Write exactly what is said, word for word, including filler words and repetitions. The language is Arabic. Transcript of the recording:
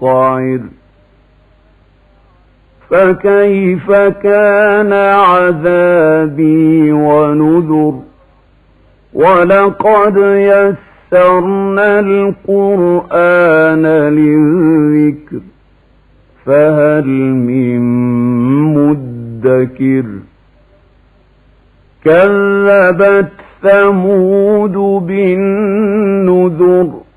منقعر فكيف كان عذابي ونذر ولقد يسرنا القرآن للذكر فهل من مدكر كذبت ثمود بالنذر